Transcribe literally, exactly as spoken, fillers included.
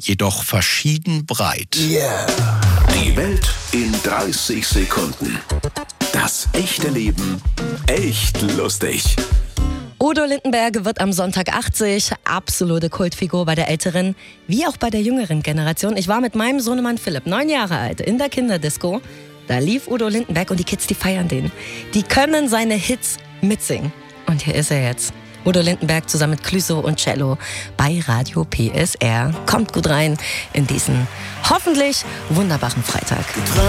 jedoch verschieden breit. Yeah. Die Welt in dreißig Sekunden. Das echte Leben echt lustig. Udo Lindenberg wird am Sonntag achtzig, absolute Kultfigur bei der älteren wie auch bei der jüngeren Generation. Ich war mit meinem Sohnemann Philipp, neun Jahre alt, in der Kinderdisco. Da lief Udo Lindenberg und die Kids, die feiern den. Die können seine Hits mitsingen. Und hier ist er jetzt. Udo Lindenberg zusammen mit Clüso und Cello bei Radio P S R. Kommt gut rein in diesen hoffentlich wunderbaren Freitag.